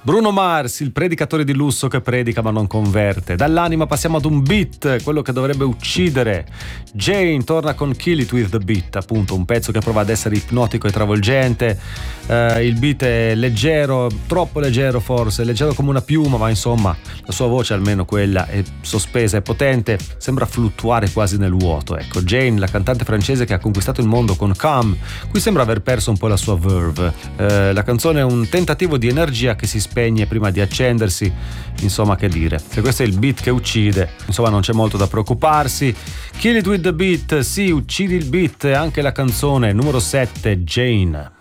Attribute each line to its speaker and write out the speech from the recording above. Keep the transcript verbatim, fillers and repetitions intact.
Speaker 1: Bruno Mars, il predicatore di lusso che predica ma non converte. Dall'anima passiamo ad un beat, quello che dovrebbe uccidere. Jane torna con Kill It With The Beat, appunto un pezzo che prova ad essere ipnotico e travolgente. Uh, il beat è leggero, troppo leggero forse, leggero come una piuma, ma insomma la sua voce, almeno quella, è sospesa e potente, sembra fluttuare quasi nel vuoto. Ecco, Jane, la cantante francese che ha conquistato il mondo con Come, qui sembra aver perso un po' la sua verve. Uh, la canzone è un tentativo di energia che si spegne prima di accendersi, insomma, che dire, se questo è il beat che uccide, insomma non c'è molto da preoccuparsi. Kill It With The Beat, sì, uccidi il beat, anche la canzone numero sette, Jane.